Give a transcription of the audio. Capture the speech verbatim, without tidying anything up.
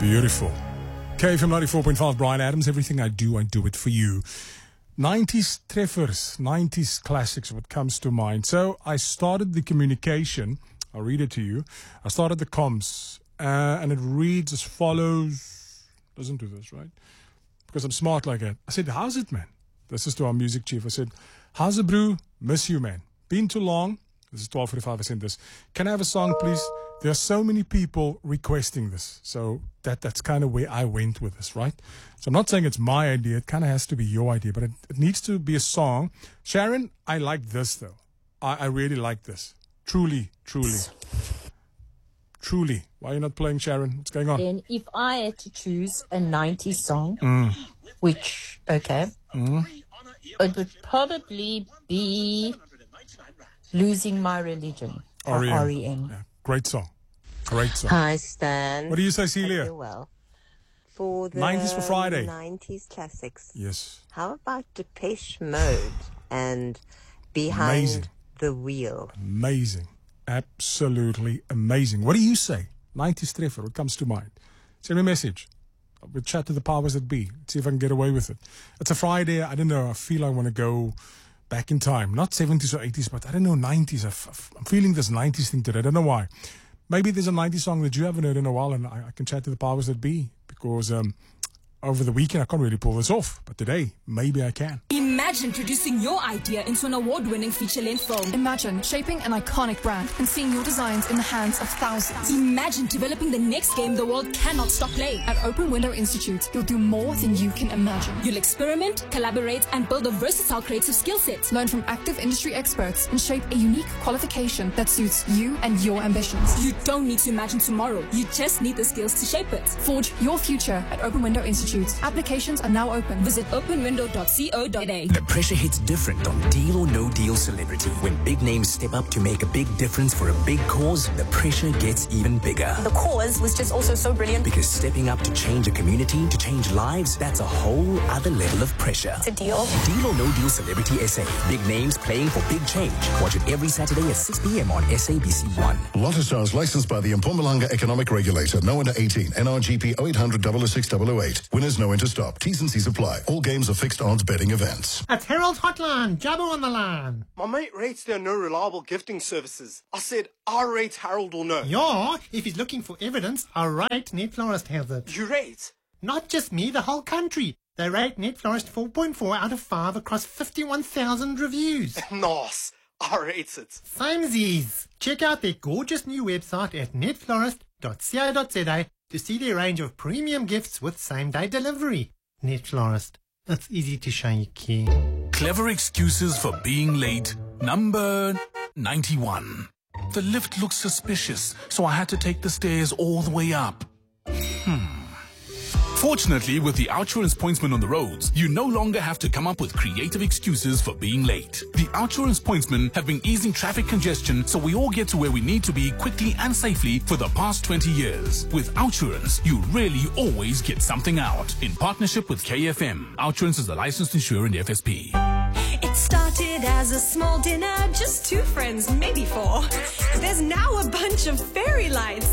Beautiful. K F M ninety-four point five, Brian Adams. Everything I do, I do it for you. nineties treffers, nineties classics, what comes to mind. So I started the communication. I'll read it to you. I started the comms, uh, and it reads as follows. Listen to this, right? Because I'm smart like that. I said, how's it, man? This is to our music chief. I said, how's it, brew? Miss you, man. Been too long. This is twelve forty-five. I sent this. Can I have a song, please? There are so many people requesting this. So that that's kind of where I went with this, right? So I'm not saying it's my idea. It kind of has to be your idea, but it, it needs to be a song. Sharon, I like this, though. I, I really like this. Truly, truly. Truly. Why are you not playing, Sharon? What's going on? Then if I had to choose a nineties song, Mm. which, okay, Mm. it would probably be Losing My Religion. R E M. R E M. Yeah, great song. Great song. Hi, Stan. What do you say, Hope Celia? you're well. For the nineties for Friday. nineties classics. Yes. How about Depeche Mode and Behind Amazing. the Wheel? Amazing. Absolutely amazing. What do you say? nineties treffer, what comes to mind? Send me a message. We'll chat to the powers that be. See if I can get away with it. It's a Friday. I don't know. I feel I want to go back in time. Not seventies or eighties, but I don't know, nineties. I've, I'm feeling this nineties thing today. I don't know why. Maybe there's a nineties song that you haven't heard in a while, and I, I can chat to the powers that be. Because um, over the weekend, I can't really pull this off. But today, maybe I can. Imagine producing your idea into an award-winning feature-length film. Imagine shaping an iconic brand and seeing your designs in the hands of thousands. Imagine developing the next game the world cannot stop playing. At Open Window Institute, you'll do more than you can imagine. You'll experiment, collaborate, and build a versatile creative skill set. Learn from active industry experts and shape a unique qualification that suits you and your ambitions. You don't need to imagine tomorrow. You just need the skills to shape it. Forge your future at Open Window Institute. Applications are now open. Visit open window dot co dot a. The pressure hits different on Deal or No Deal Celebrity. When big names step up to make a big difference for a big cause, the pressure gets even bigger. The cause was just also so brilliant. Because stepping up to change a community, to change lives, that's a whole other level of pressure. It's a deal. Deal or No Deal Celebrity S A. Big names playing for big change. Watch it every Saturday at six p.m. on S A B C one. Lotto Stars licensed by the Mpumalanga Economic Regulator. No under eighteen. N R G P oh eight hundred, oh oh six, oh oh eight. Winners no enter stop. T's and C's apply. All games are fixed odds betting events. At Harold Hotline, Jabba on the line. My mate rates there are no reliable gifting services. I said, I rate Harold will know. Yeah, if he's looking for evidence, I rate Net Florist has it. You rate? Not just me, the whole country. They rate Net Florist four point four out of five across fifty-one thousand reviews. Nice. I rate it. Samesies. Check out their gorgeous new website at net florist dot co dot za to see their range of premium gifts with same-day delivery. Net Florist. It's easy to show you care. Clever excuses for being late. Number ninety-one. The lift looks suspicious, so I had to take the stairs all the way up. Hmm. Fortunately, with the Outsurance pointsman on the roads, you no longer have to come up with creative excuses for being late. The Outsurance pointsmen have been easing traffic congestion so we all get to where we need to be quickly and safely for the past twenty years. With Outsurance, you really always get something out. In partnership with K F M, Outsurance is a licensed insurer in F S P. It started as a small dinner, just two friends, maybe four. There's now a bunch of fairy lights.